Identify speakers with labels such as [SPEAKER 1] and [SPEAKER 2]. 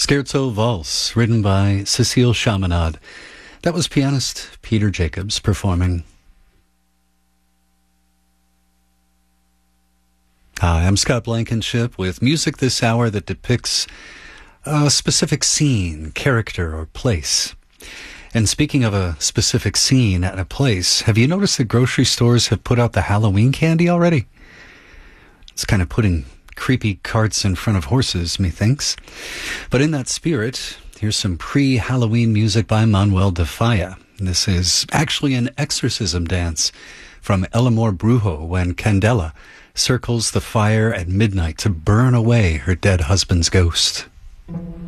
[SPEAKER 1] Scherzo Valse, written by Cécile Chaminade. That was pianist Peter Jacobs performing. Hi, I'm Scott Blankenship with music this hour that depicts a specific scene, character, or place. And speaking of a specific scene and a place, have you noticed that grocery stores have put out the Halloween candy already? It's kind of putting creepy carts in front of horses, methinks. But in that spirit, here's some pre-Halloween music by Manuel de Falla. This is actually an exorcism dance from El Amor Brujo when Candela circles the fire at midnight to burn away her dead husband's ghost.